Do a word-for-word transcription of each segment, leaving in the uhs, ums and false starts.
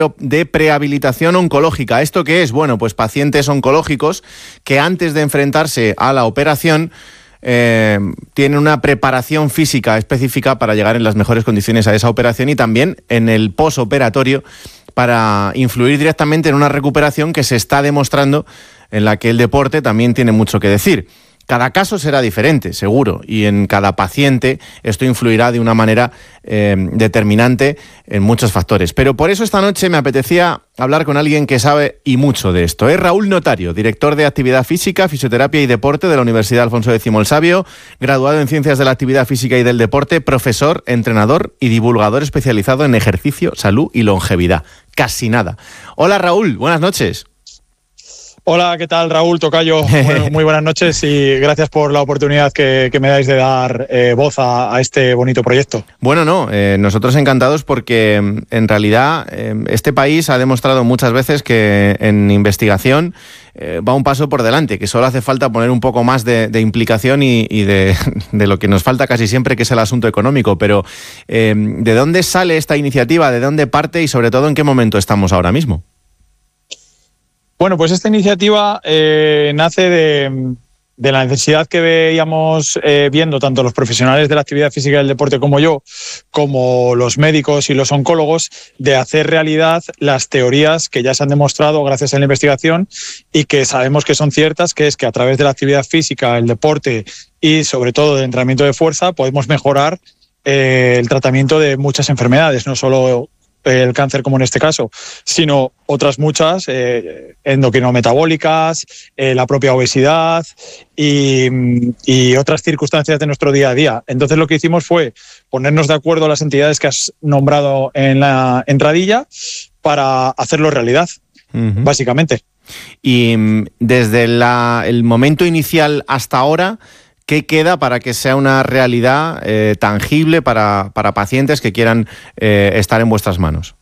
de prehabilitación oncológica. ¿Esto qué es? Bueno, pues pacientes oncológicos que antes de enfrentarse a la operación eh, tienen una preparación física específica para llegar en las mejores condiciones a esa operación y también en el posoperatorio para influir directamente en una recuperación que se está demostrando en la que el deporte también tiene mucho que decir. Cada caso será diferente, seguro, y en cada paciente esto influirá de una manera eh, determinante en muchos factores. Pero por eso esta noche me apetecía hablar con alguien que sabe y mucho de esto. Es Raúl Notario, director de Actividad Física, Fisioterapia y Deporte de la Universidad Alfonso X el Sabio, graduado en Ciencias de la Actividad Física y del Deporte, profesor, entrenador y divulgador especializado en ejercicio, salud y longevidad. Casi nada. Hola Raúl, buenas noches. Hola, ¿qué tal, Raúl Tocayo? Bueno, muy buenas noches y gracias por la oportunidad que, que me dais de dar eh, voz a, a este bonito proyecto. Bueno, no, eh, nosotros encantados porque en realidad eh, este país ha demostrado muchas veces que en investigación eh, va un paso por delante, que solo hace falta poner un poco más de, de implicación y, y de, de lo que nos falta casi siempre, que es el asunto económico. Pero eh, ¿de dónde sale esta iniciativa? ¿De dónde parte? Y sobre todo, ¿en qué momento estamos ahora mismo? Bueno, pues esta iniciativa eh, nace de, de la necesidad que veíamos eh, viendo tanto los profesionales de la actividad física y del deporte como yo, como los médicos y los oncólogos, de hacer realidad las teorías que ya se han demostrado gracias a la investigación y que sabemos que son ciertas, que es que a través de la actividad física, el deporte y sobre todo del entrenamiento de fuerza podemos mejorar eh, el tratamiento de muchas enfermedades, no solo el cáncer como en este caso, sino otras muchas, eh, endocrinometabólicas, eh, la propia obesidad y, y otras circunstancias de nuestro día a día. Entonces lo que hicimos fue ponernos de acuerdo a las entidades que has nombrado en la entradilla para hacerlo realidad, uh-huh. básicamente. Y desde la, el momento inicial hasta ahora, ¿qué queda para que sea una realidad eh, tangible para, para pacientes que quieran eh, estar en vuestras manos?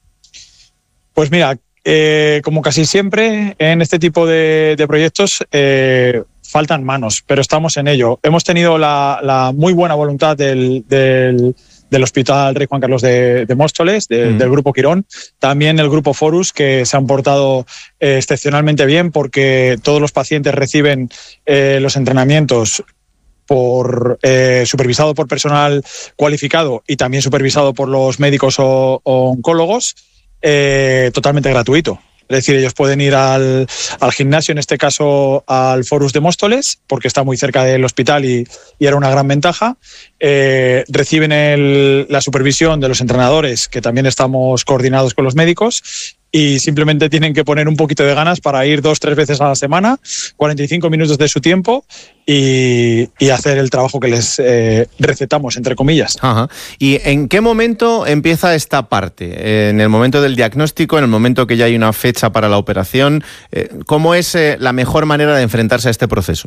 Pues mira, eh, como casi siempre en este tipo de, de proyectos eh, faltan manos, pero estamos en ello. Hemos tenido la, la muy buena voluntad del, del, del Hospital Rey Juan Carlos de, de Móstoles, de, mm. del Grupo Quirón, también el Grupo Forus, que se han portado eh, excepcionalmente bien porque todos los pacientes reciben eh, los entrenamientos por eh, supervisado por personal cualificado y también supervisado por los médicos o, o oncólogos, eh, totalmente gratuito. Es decir, ellos pueden ir al, al gimnasio, en este caso al Forus de Móstoles, porque está muy cerca del hospital y, y era una gran ventaja. Eh, reciben el, la supervisión de los entrenadores, que también estamos coordinados con los médicos, y simplemente tienen que poner un poquito de ganas para ir dos, tres veces a la semana, cuarenta y cinco minutos de su tiempo y, y hacer el trabajo que les eh, recetamos, entre comillas. Ajá. ¿Y en qué momento empieza esta parte? ¿En el momento del diagnóstico, en el momento que ya hay una fecha para la operación? ¿Cómo es eh, la mejor manera de enfrentarse a este proceso?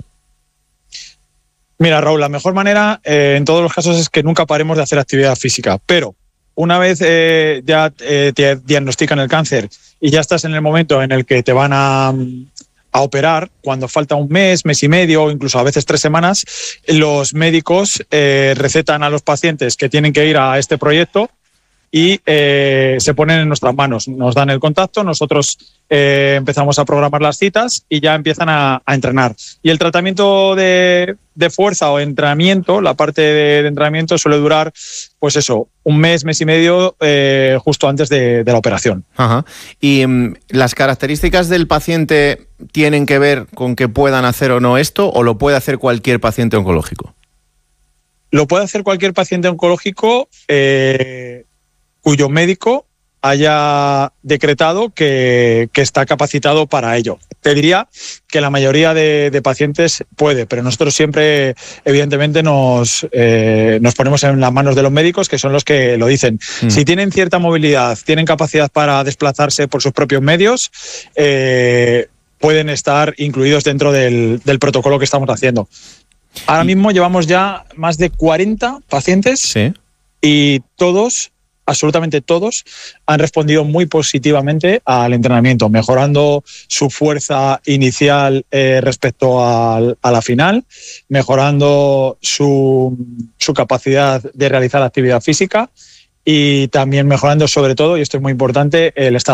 Mira, Raúl, la mejor manera eh, en todos los casos es que nunca paremos de hacer actividad física, pero una vez eh, ya eh, te diagnostican el cáncer y ya estás en el momento en el que te van a, a operar, cuando falta un mes, mes y medio o incluso a veces tres semanas, los médicos eh, recetan a los pacientes que tienen que ir a este proyecto y eh, se ponen en nuestras manos. Nos dan el contacto, nosotros eh, empezamos a programar las citas y ya empiezan a, a entrenar. Y el tratamiento de, de fuerza o entrenamiento, la parte de, de entrenamiento suele durar, pues eso, un mes, mes y medio eh, justo antes de, de la operación. Ajá. ¿Y um, las características del paciente tienen que ver con que puedan hacer o no esto, o lo puede hacer cualquier paciente oncológico? Lo puede hacer cualquier paciente oncológico eh, cuyo médico haya decretado que, que está capacitado para ello. Te diría que la mayoría de, de pacientes puede, pero nosotros siempre, evidentemente, nos, eh, nos ponemos en las manos de los médicos, que son los que lo dicen. Mm. Si tienen cierta movilidad, tienen capacidad para desplazarse por sus propios medios, eh, pueden estar incluidos dentro del, del protocolo que estamos haciendo. Ahora mismo llevamos ya más de cuarenta pacientes, ¿sí? Y todos... absolutamente todos han respondido muy positivamente al entrenamiento, mejorando su fuerza inicial eh, respecto al, a la final, mejorando su, su capacidad de realizar actividad física y también mejorando sobre todo, y esto es muy importante, el estado